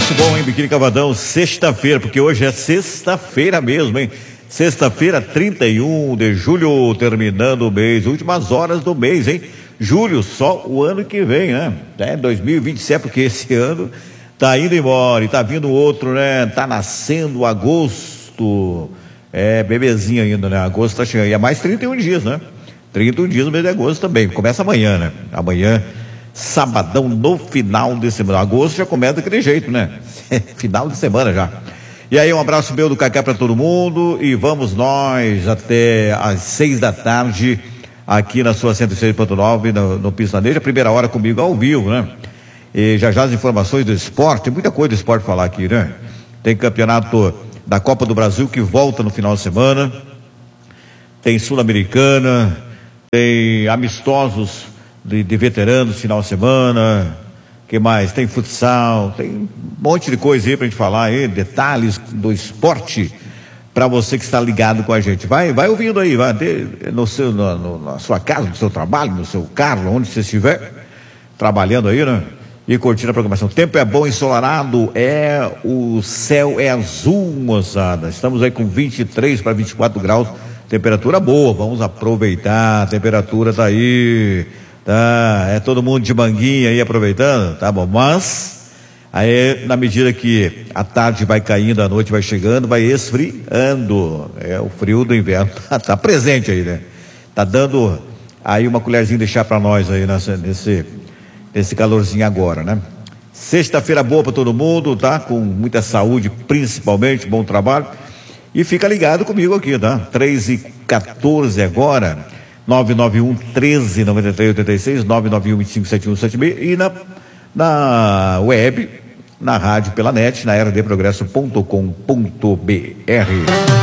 abraço bom, hein, Biquíni Cavadão, sexta-feira, porque hoje é sexta-feira mesmo, hein? Sexta-feira, 31 de julho, terminando o mês, últimas horas do mês, hein? Julho, só o ano que vem, né? 2027, porque esse ano tá indo embora e tá vindo outro, né? Tá nascendo agosto, bebezinho ainda, né? Agosto tá chegando, e é mais 31 dias, né? 31 dias no mês de agosto também, começa amanhã, né? Amanhã, sabadão, no final de semana. Agosto já começa daquele jeito, né? Final de semana já. E aí, um abraço meu do Cacá para todo mundo e vamos nós até às 6 da tarde aqui na sua 106.9 no Pistaneja, primeira hora comigo ao vivo, né? E já as informações do esporte, tem muita coisa do esporte pra falar aqui, né? Tem campeonato da Copa do Brasil que volta no final de semana, tem Sul-Americana, tem amistosos de veteranos final de semana, que mais? Tem futsal, tem um monte de coisa aí pra gente falar aí, detalhes do esporte para você que está ligado com a gente. Vai ouvindo aí, vai na sua casa, no seu trabalho, no seu carro, onde você estiver trabalhando aí, né? E curtindo a programação. O tempo é bom, ensolarado, o céu é azul, moçada. Estamos aí com 23 para 24 graus, temperatura boa, vamos aproveitar, a temperatura tá aí. Tá, todo mundo de manguinha aí aproveitando, tá bom, mas aí na medida que a tarde vai caindo, a noite vai chegando, vai esfriando, o frio do inverno tá presente aí, né? Tá dando aí uma colherzinha de chá para nós aí nesse calorzinho agora, né? Sexta-feira boa para todo mundo, tá? Com muita saúde, principalmente, bom trabalho, e fica ligado comigo aqui, tá? 3h14 agora. 991-13-93-86, 991-25-7176 e na web, na rádio pela net, na rdprogresso.com.br.